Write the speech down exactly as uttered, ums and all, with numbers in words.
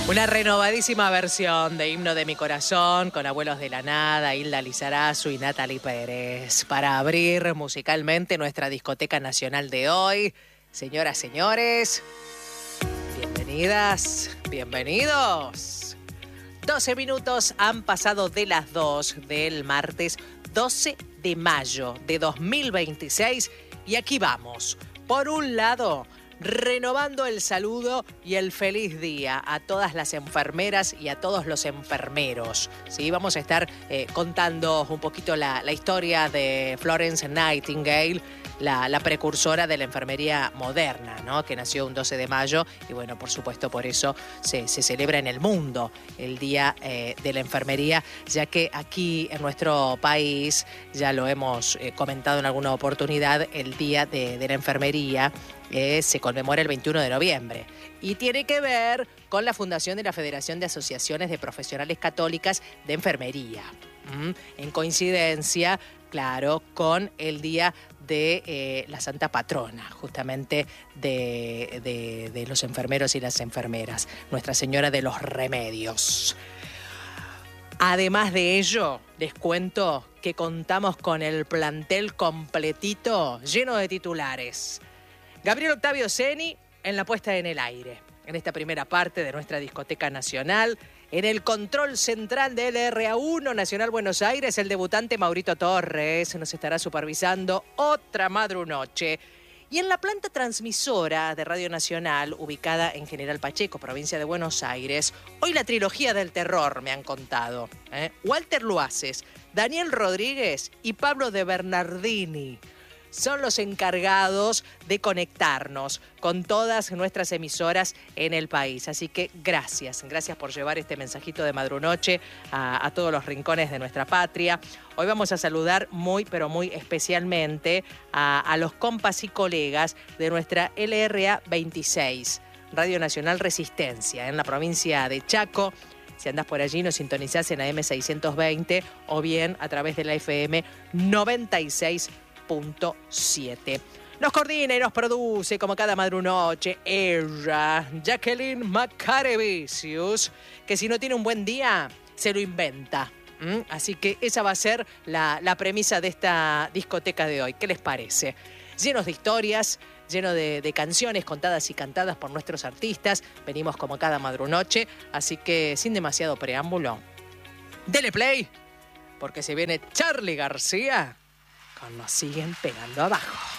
Una renovadísima versión de Himno de mi Corazón con Abuelos de la Nada, Hilda Lizarazu y Natalie Pérez para abrir musicalmente nuestra discoteca nacional de hoy. Señoras, señores, bienvenidas, bienvenidos. doce minutos han pasado de las dos del martes doce de mayo de dos mil veintiséis y aquí vamos. Por un lado, renovando el saludo y el feliz día a todas las enfermeras y a todos los enfermeros. Sí, vamos a estar eh, contando un poquito la, la historia de Florence Nightingale, la, la precursora de la enfermería moderna, ¿no? Que nació un doce de mayo y bueno, por supuesto por eso se, se celebra en el mundo el Día eh, de la Enfermería, ya que aquí en nuestro país, ya lo hemos eh, comentado en alguna oportunidad, el Día de, de la Enfermería Eh, se conmemora el veintiuno de noviembre y tiene que ver con la fundación de la Federación de Asociaciones de Profesionales Católicas de Enfermería. ¿Mm? En coincidencia, claro, con el Día de eh, la Santa Patrona, justamente de, de, de los enfermeros y las enfermeras, Nuestra Señora de los Remedios. Además de ello, les cuento que contamos con el plantel completito, lleno de titulares. Gabriel Octavio Ceni en la puesta en el aire, en esta primera parte de nuestra discoteca nacional. En el control central de L R A uno Nacional Buenos Aires, el debutante Maurito Torres nos estará supervisando otra madrunoche. Y en la planta transmisora de Radio Nacional, ubicada en General Pacheco, provincia de Buenos Aires, hoy la trilogía del terror, me han contado. ¿eh? Walter Luaces, Daniel Rodríguez y Pablo de Bernardini son los encargados de conectarnos con todas nuestras emisoras en el país. Así que gracias, gracias por llevar este mensajito de madrunoche a, a todos los rincones de nuestra patria. Hoy vamos a saludar muy, pero muy especialmente a, a los compas y colegas de nuestra L R A veintiséis, Radio Nacional Resistencia, en la provincia de Chaco. Si andás por allí, nos sintonizás en A M seiscientos veinte o bien a través de la F M noventa y seis punto siete. Nos coordina y nos produce como cada madrunoche ella, Jacqueline Macarevicius, que si no tiene un buen día, se lo inventa. ¿Mm? Así que esa va a ser la, la premisa de esta discoteca de hoy. ¿Qué les parece? Llenos de historias, lleno de, de canciones contadas y cantadas por nuestros artistas. Venimos como cada madrunoche, así que sin demasiado preámbulo, dele play, porque se viene Charly García con Nos Siguen Pegando Abajo.